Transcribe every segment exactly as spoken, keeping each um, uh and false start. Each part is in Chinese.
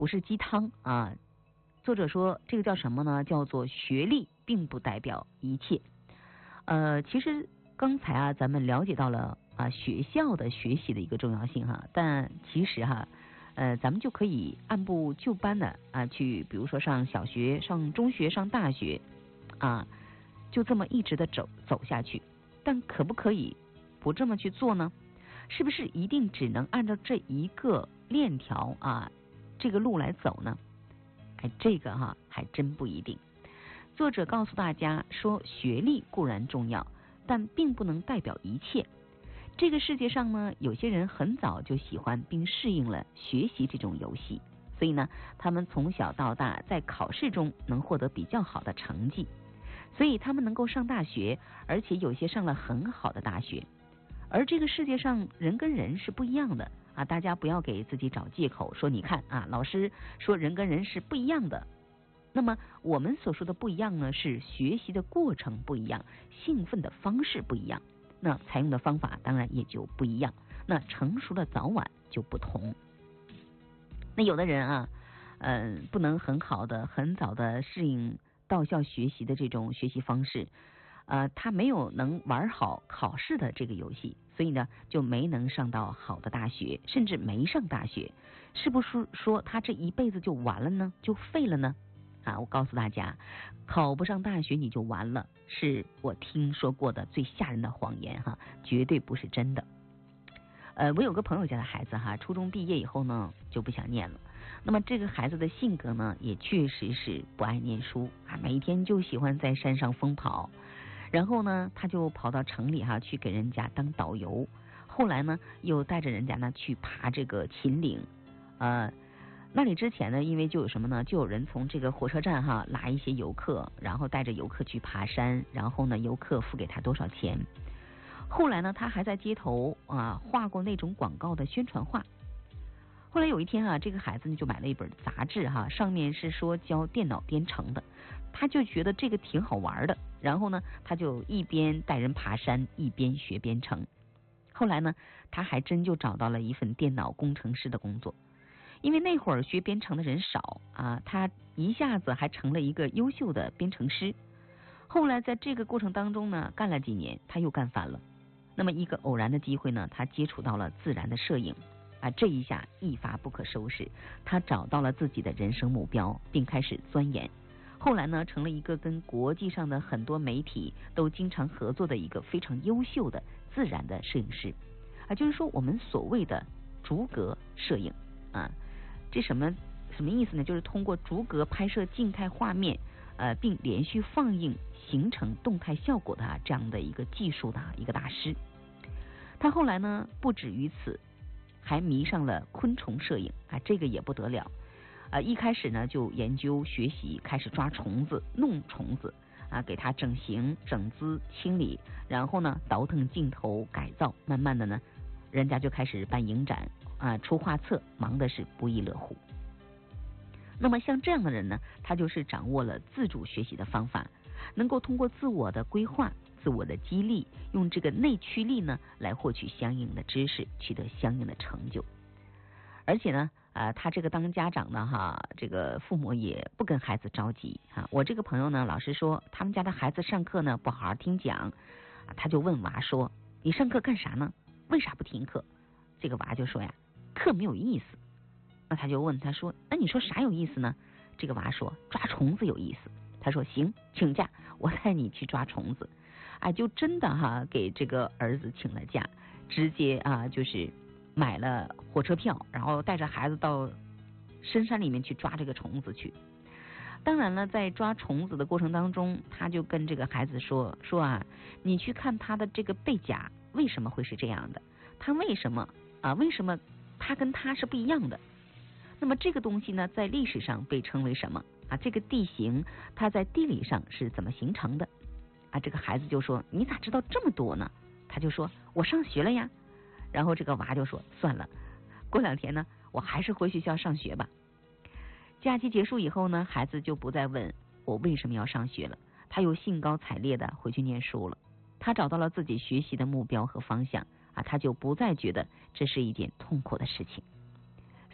不是鸡汤啊。作者说这个叫什么呢？叫做学历并不代表一切。呃，其实刚才啊，咱们了解到了啊学校的学习的一个重要性哈，但其实哈，呃，咱们就可以按部就班的啊去，比如说上小学、上中学、上大学啊，就这么一直的走走下去。但可不可以不这么去做呢？是不是一定只能按照这一个链条啊这个路来走呢？哎，这个哈还真不一定。作者告诉大家说，学历固然重要，但并不能代表一切。这个世界上呢，有些人很早就喜欢并适应了学习这种游戏，所以呢，他们从小到大在考试中能获得比较好的成绩，所以他们能够上大学，而且有些上了很好的大学。而这个世界上人跟人是不一样的啊，大家不要给自己找借口，说你看啊，老师说人跟人是不一样的。那么我们所说的不一样呢，是学习的过程不一样，兴奋的方式不一样，那采用的方法当然也就不一样，那成熟的早晚就不同。那有的人啊，嗯、呃，不能很好的、很早的适应到校学习的这种学习方式。呃，他没有能玩好考试的这个游戏，所以呢就没能上到好的大学，甚至没上大学。是不是说他这一辈子就完了呢？就废了呢？啊，我告诉大家，考不上大学你就完了，是我听说过的最吓人的谎言哈，绝对不是真的。呃，我有个朋友家的孩子哈，初中毕业以后呢就不想念了。那么这个孩子的性格呢，也确实是不爱念书啊，每天就喜欢在山上疯跑。然后呢，他就跑到城里哈去给人家当导游。后来呢，又带着人家呢去爬这个秦岭。呃，那里之前呢，因为就有什么呢，就有人从这个火车站哈拉一些游客，然后带着游客去爬山，然后呢，游客付给他多少钱。后来呢，他还在街头啊画过那种广告的宣传画。后来有一天啊，这个孩子呢就买了一本杂志哈，上面是说教电脑编程的，他就觉得这个挺好玩的，然后呢，他就一边带人爬山，一边学编程。后来呢，他还真就找到了一份电脑工程师的工作，因为那会儿学编程的人少啊，他一下子还成了一个优秀的编程师。后来在这个过程当中呢，干了几年，他又干翻了。那么一个偶然的机会呢，他接触到了自然的摄影。啊，这一下一发不可收拾，他找到了自己的人生目标，并开始钻研。后来呢，成了一个跟国际上的很多媒体都经常合作的一个非常优秀的自然的摄影师。啊，就是说我们所谓的逐格摄影啊，这什么什么意思呢？就是通过逐格拍摄静态画面，呃，并连续放映形成动态效果的、啊、这样的一个技术的、啊、一个大师。他后来呢，不止于此。还迷上了昆虫摄影啊，这个也不得了啊！一开始呢就研究学习，开始抓虫子、弄虫子啊，给它整形、整姿、清理，然后呢倒腾镜头、改造，慢慢的呢，人家就开始办影展啊、出画册，忙的是不亦乐乎。那么像这样的人呢，他就是掌握了自主学习的方法，能够通过自我的规划、自我的激励，用这个内驱力呢来获取相应的知识，取得相应的成就。而且呢，啊、呃，他这个当家长呢，哈，这个父母也不跟孩子着急啊。我这个朋友呢，老师说他们家的孩子上课呢不好好听讲，啊，他就问娃说：“你上课干啥呢？为啥不听课？”这个娃就说呀：“课没有意思。”那他就问他说：“那你说啥有意思呢？”这个娃说：“抓虫子有意思。”他说：“行，请假，我带你去抓虫子。”啊，就真的哈给这个儿子请了假，直接啊就是买了火车票，然后带着孩子到深山里面去抓这个虫子去。当然了，在抓虫子的过程当中，他就跟这个孩子说说啊，你去看他的这个背甲为什么会是这样的？他为什么啊？为什么他跟他是不一样的？那么这个东西呢，在历史上被称为什么啊？这个地形它在地理上是怎么形成的啊？这个孩子就说：“你咋知道这么多呢？”他就说：“我上学了呀。”然后这个娃就说：“算了，过两天呢，我还是回学校上学吧。”假期结束以后呢，孩子就不再问我为什么要上学了，他又兴高采烈的回去念书了。他找到了自己学习的目标和方向啊，他就不再觉得这是一件痛苦的事情。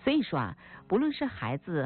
所以说啊，不论是孩子